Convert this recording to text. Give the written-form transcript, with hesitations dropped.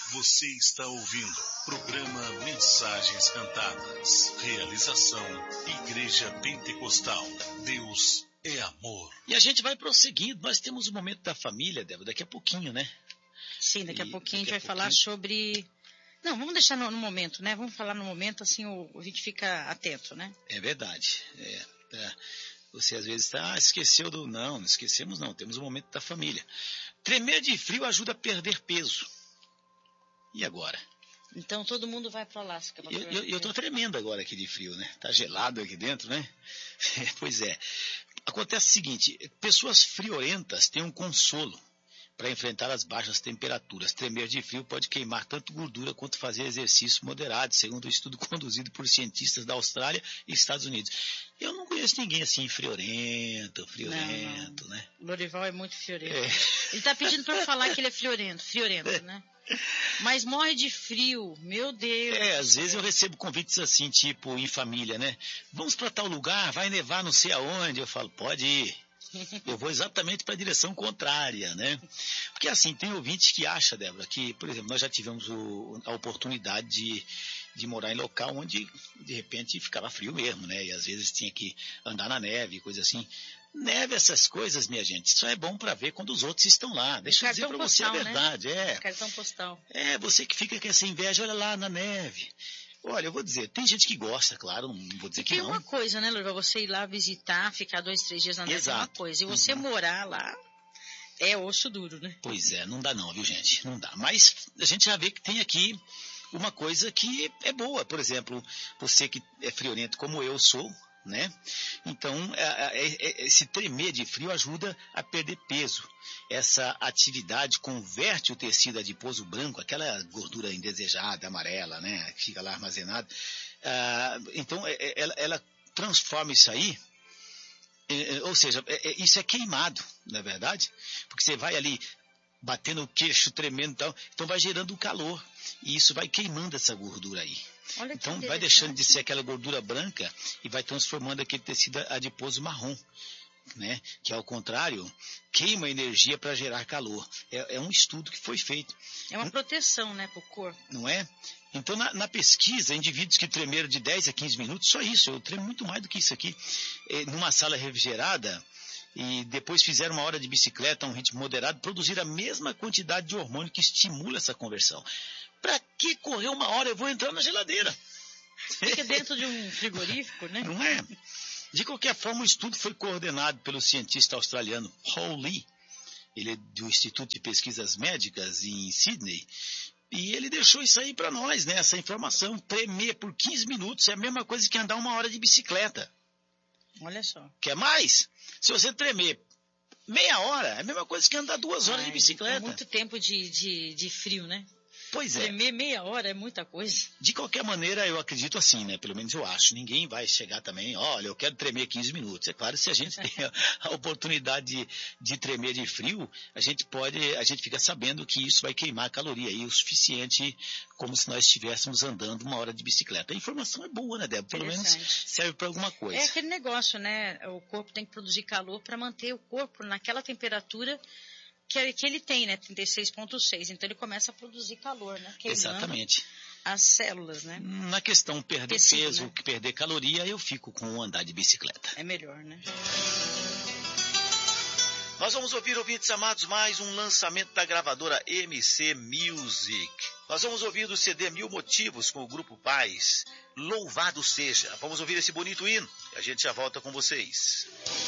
Você está ouvindo programa Mensagens Cantadas. Realização Igreja Pentecostal. Deus é amor. E a gente vai prosseguindo. Nós temos o momento da família, Débora, daqui a pouquinho, né? Sim, daqui a pouquinho a gente vai falar sobre... Não, vamos deixar no momento, né? Vamos falar no momento, assim a gente fica atento, né? É verdade. Você às vezes esqueceu do... Não esquecemos não. Temos o momento da família. Tremer de frio ajuda a perder peso. E agora? Então todo mundo vai para lá. Eu estou tremendo agora aqui de frio, né? Tá gelado aqui dentro, né? Pois é. Acontece o seguinte, pessoas friorentas têm um consolo para enfrentar as baixas temperaturas. Tremer de frio pode queimar tanto gordura quanto fazer exercício moderado, segundo um estudo conduzido por cientistas da Austrália e Estados Unidos. Eu não conheço ninguém assim friorento, não. Né? Lorival é muito friorento. Ele está pedindo para eu falar que ele é friorento, né? Mas morre de frio, meu Deus. Às vezes eu recebo convites assim, tipo em família, né? Vamos para tal lugar, vai nevar não sei aonde. Eu falo, pode ir. Eu vou exatamente para a direção contrária, né? Porque assim, tem ouvintes que acham, Débora, que, por exemplo, nós já tivemos a oportunidade de morar em local onde, de repente, ficava frio mesmo, né? E às vezes tinha que andar na neve, coisa assim. Neve, essas coisas, minha gente, só é bom para ver quando os outros estão lá. Deixa eu dizer para você a verdade. Né? Cartão postal. Você que fica com essa inveja, olha lá na neve. Olha, eu vou dizer, tem gente que gosta, claro, não vou dizer que não. Tem uma coisa, né, Lorival? Você ir lá visitar, ficar 2, 3 dias na neve é uma coisa. E você morar lá é osso duro, né? Pois é, não dá não, viu, gente? Não dá. Mas a gente já vê que tem aqui uma coisa que é boa. Por exemplo, você que é friorento como eu sou, né? Então, esse tremer de frio ajuda a perder peso. Essa atividade converte o tecido adiposo branco, aquela gordura indesejada, amarela, né? Que fica lá armazenada. Então, ela transforma isso aí, ou seja, isso é queimado, não é verdade? Porque você vai ali batendo o queixo, tremendo e tal, então vai gerando calor. E isso vai queimando essa gordura aí. Então vai deixando de ser aquela gordura branca e vai transformando aquele tecido adiposo marrom, né? Que ao contrário, queima energia para gerar calor. É um estudo que foi feito. É uma proteção, né, para o corpo. Não é? Então na pesquisa, indivíduos que tremeram de 10 a 15 minutos, só isso, eu tremo muito mais do que isso aqui, numa sala refrigerada, e depois fizeram uma hora de bicicleta a um ritmo moderado, produziram a mesma quantidade de hormônio que estimula essa conversão. Para que correr uma hora? Eu vou entrar na geladeira. Fica dentro de um frigorífico, né? Não é? De qualquer forma, o estudo foi coordenado pelo cientista australiano Paul Lee. Ele é do Instituto de Pesquisas Médicas em Sydney. E ele deixou isso aí para nós, né? Essa informação. Tremer por 15 minutos é a mesma coisa que andar uma hora de bicicleta. Olha só. Quer mais? Se você tremer meia hora, é a mesma coisa que andar 2 horas de bicicleta. É muito tempo de frio, né? Pois é. Tremer meia hora é muita coisa. De qualquer maneira, eu acredito assim, né? Pelo menos eu acho. Ninguém vai chegar também, olha, eu quero tremer 15 minutos. É claro, se a gente tem a oportunidade de tremer de frio, a gente fica sabendo que isso vai queimar caloria aí o suficiente, como se nós estivéssemos andando uma hora de bicicleta. A informação é boa, né, Débora? Pelo menos serve para alguma coisa. É aquele negócio, né? O corpo tem que produzir calor para manter o corpo naquela temperatura que ele tem, né, 36,6, então ele começa a produzir calor, né, queimando exatamente as células, né. Na questão perder peso, né? Perder caloria, eu fico com o andar de bicicleta. É melhor, né. Nós vamos ouvir, ouvintes amados, mais um lançamento da gravadora MC Music. Nós vamos ouvir do CD Mil Motivos com o Grupo Paz, Louvado Seja. Vamos ouvir esse bonito hino e a gente já volta com vocês.